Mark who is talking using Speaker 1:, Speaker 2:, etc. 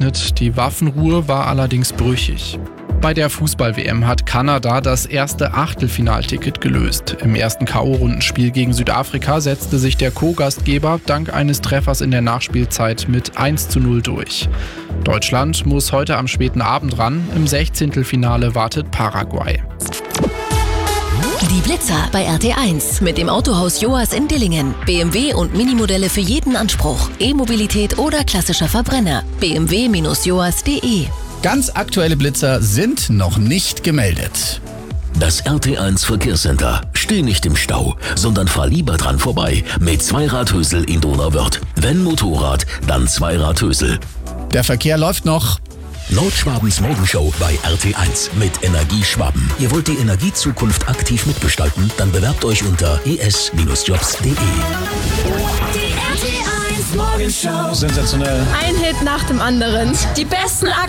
Speaker 1: gerechnet. Die Waffenruhe war allerdings brüchig. Bei der Fußball-WM hat Kanada das erste Achtelfinalticket gelöst. Im ersten K.O.-Rundenspiel gegen Südafrika setzte sich der Co-Gastgeber dank eines Treffers in der Nachspielzeit mit 1:0 durch. Deutschland muss heute am späten Abend ran. Im 16. wartet Paraguay.
Speaker 2: Die Blitzer bei RT1 mit dem Autohaus Joas in Dillingen. BMW und Minimodelle für jeden Anspruch. E-Mobilität oder klassischer Verbrenner. bmw-joas.de.
Speaker 3: Ganz aktuelle Blitzer sind noch nicht gemeldet.
Speaker 4: Das RT1 Verkehrscenter. Steh nicht im Stau, sondern fahr lieber dran vorbei mit Zweiradhösel in Donauwörth. Wenn Motorrad, dann Zweiradhösel.
Speaker 3: Der Verkehr läuft noch.
Speaker 4: Nordschwabens Morgenshow bei RT1 mit Energie Schwaben. Ihr wollt die Energiezukunft aktiv mitgestalten? Dann bewerbt euch unter es-jobs.de.
Speaker 5: Die RT1 Morgenshow.
Speaker 3: Sensationell.
Speaker 6: Ein Hit nach dem anderen. Die besten